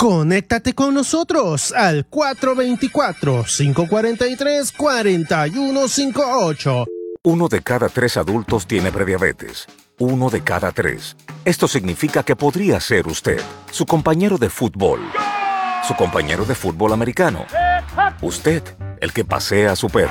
Conéctate con nosotros al 424-543-4158. 1 de cada 3 adultos tiene prediabetes. 1 de cada 3. Esto significa que podría ser usted, su compañero de fútbol, su compañero de fútbol americano, usted, el que pasea a su perro,